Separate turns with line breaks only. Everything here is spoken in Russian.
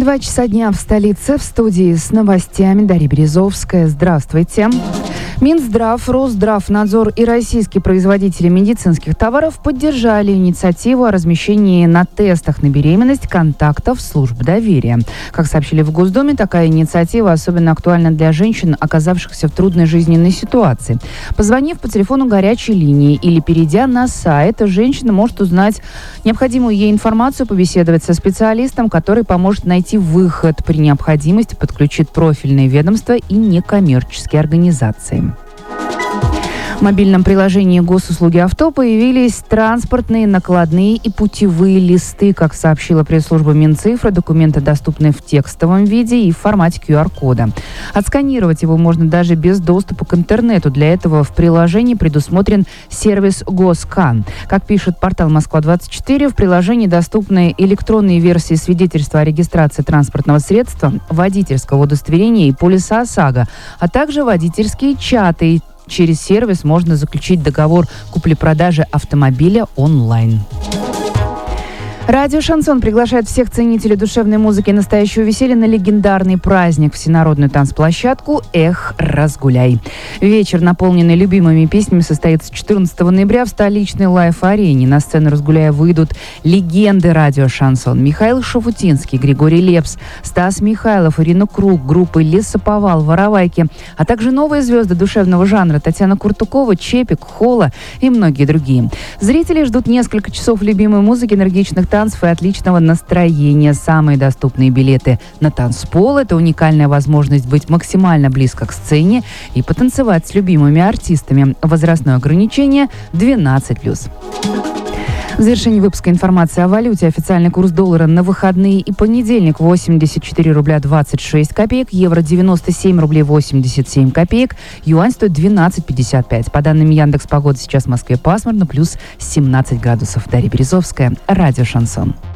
2 часа дня в столице. В студии с новостями Дарья Березовская. Здравствуйте. Минздрав, Росздравнадзор и российские производители медицинских товаров поддержали инициативу о размещении на тестах на беременность контактов служб доверия. Как сообщили в Госдуме, такая инициатива особенно актуальна для женщин, оказавшихся в трудной жизненной ситуации. Позвонив по телефону горячей линии или перейдя на сайт, женщина может узнать необходимую ей информацию, побеседовать со специалистом, который поможет найти выход, при необходимости подключит профильные ведомства и некоммерческие организации. В мобильном приложении госуслуги авто появились транспортные, накладные и путевые листы. Как сообщила пресс-служба Минцифры, документы доступны в текстовом виде и в формате QR-кода. Отсканировать его можно даже без доступа к интернету. Для этого в приложении предусмотрен сервис «Госкан». Как пишет портал «Москва-24», в приложении доступны электронные версии свидетельства о регистрации транспортного средства, водительского удостоверения и полиса ОСАГО, а также водительские чаты. Через сервис можно заключить договор купли-продажи автомобиля онлайн. Радио «Шансон» приглашает всех ценителей душевной музыки и настоящего веселья на легендарный праздник, всенародную танцплощадку «Эх, разгуляй». Вечер, наполненный любимыми песнями, состоится 14 ноября в столичной лайф-арене. На сцену «Разгуляя» выйдут легенды радио «Шансон». Михаил Шафутинский, Григорий Лепс, Стас Михайлов, Ирина Круг, группы «Лесоповал», «Воровайки», а также новые звезды душевного жанра Татьяна Куртукова, Чепик, Хола и многие другие. Зрители ждут несколько часов любимой музыки, энергичных танцев и отличного настроения. Самые доступные билеты на танцпол – это уникальная возможность быть максимально близко к сцене и потанцевать с любимыми артистами. Возрастное ограничение 12+. В завершении выпуска информация о валюте. Официальный курс доллара на выходные и понедельник: 84 рубля 26 копеек, евро 97 рублей 87 копеек, юань стоит 12,55. По данным Яндекс.Погоды, сейчас в Москве пасмурно, плюс 17 градусов. Дарья Березовская, радио «Шансон».